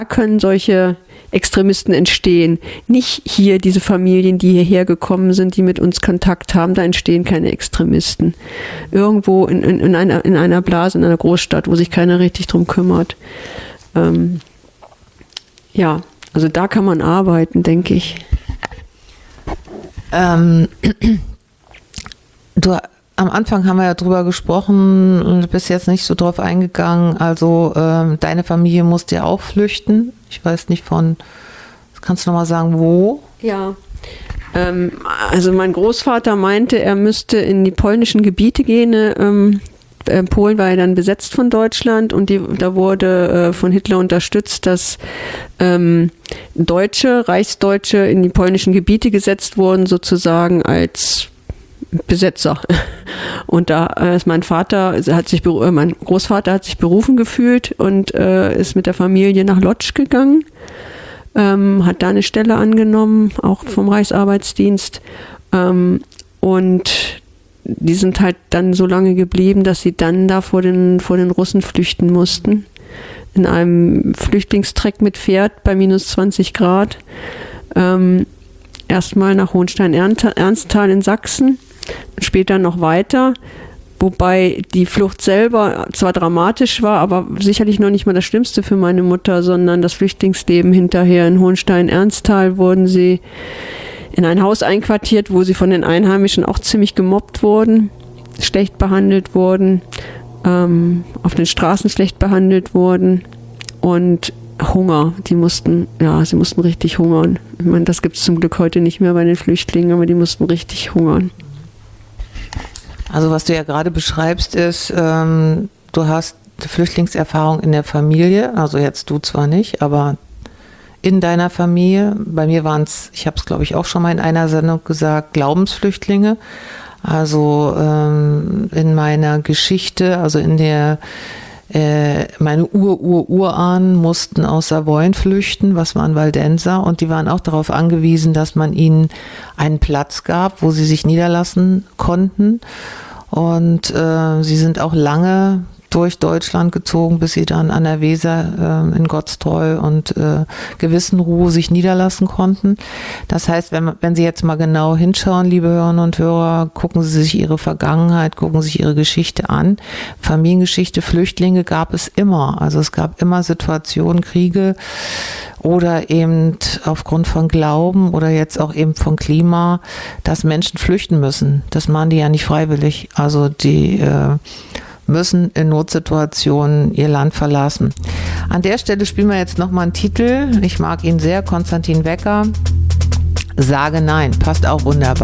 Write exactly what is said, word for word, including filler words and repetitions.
können solche Extremisten entstehen. Nicht hier diese Familien, die hierher gekommen sind, die mit uns Kontakt haben, da entstehen keine Extremisten. Irgendwo in, in, in, einer, in einer Blase, in einer Großstadt, wo sich keiner richtig drum kümmert. Ähm, ja, also da kann man arbeiten, denke ich. Ähm, du, am Anfang haben wir ja drüber gesprochen und du bist jetzt nicht so drauf eingegangen. Also ähm, deine Familie musste ja auch flüchten. Ich weiß nicht von, kannst du noch mal sagen, wo? Ja, ähm, also mein Großvater meinte, er müsste in die polnischen Gebiete gehen. Ähm, Polen war ja dann besetzt von Deutschland und die, da wurde äh, von Hitler unterstützt, dass ähm, Deutsche, Reichsdeutsche in die polnischen Gebiete gesetzt wurden, sozusagen als Besetzer. Und da ist mein Vater, hat sich, mein Großvater hat sich berufen gefühlt und äh, ist mit der Familie nach Lodz gegangen, ähm, hat da eine Stelle angenommen, auch vom Reichsarbeitsdienst. Ähm, und die sind halt dann so lange geblieben, dass sie dann da vor den, vor den Russen flüchten mussten. In einem Flüchtlingstreck mit Pferd bei minus zwanzig Grad. Ähm, erstmal nach Hohenstein-Ernsthal in Sachsen, später noch weiter. Wobei die Flucht selber zwar dramatisch war, aber sicherlich noch nicht mal das Schlimmste für meine Mutter, sondern das Flüchtlingsleben hinterher. In Hohenstein-Ernsthal wurden sie in ein Haus einquartiert, wo sie von den Einheimischen auch ziemlich gemobbt wurden, schlecht behandelt wurden, ähm, auf den Straßen schlecht behandelt wurden und Hunger. Die mussten, ja, sie mussten richtig hungern. Ich meine, das gibt es zum Glück heute nicht mehr bei den Flüchtlingen, aber die mussten richtig hungern. Also was du ja gerade beschreibst ist, ähm, du hast Flüchtlingserfahrung in der Familie, also jetzt du zwar nicht, aber in deiner Familie. Bei mir waren es, ich habe es glaube ich auch schon mal in einer Sendung gesagt, Glaubensflüchtlinge. Also ähm, in meiner Geschichte, also in der, äh, meine Ur-Ur-Urahnen mussten aus Savoyen flüchten, was waren Waldenser, und die waren auch darauf angewiesen, dass man ihnen einen Platz gab, wo sie sich niederlassen konnten. Und äh, sie sind auch lange durch Deutschland gezogen, bis sie dann an der Weser äh, in Gottstreu und äh, Gewissenruhe sich niederlassen konnten. Das heißt, wenn, wenn Sie jetzt mal genau hinschauen, liebe Hörerinnen und Hörer, gucken Sie sich Ihre Vergangenheit, gucken Sie sich Ihre Geschichte an. Familiengeschichte, Flüchtlinge gab es immer. Also es gab immer Situationen, Kriege oder eben aufgrund von Glauben oder jetzt auch eben von Klima, dass Menschen flüchten müssen. Das machen die ja nicht freiwillig. Also die äh, müssen in Notsituationen ihr Land verlassen. An der Stelle spielen wir jetzt nochmal einen Titel. Ich mag ihn sehr, Konstantin Wecker. Sage Nein, passt auch wunderbar.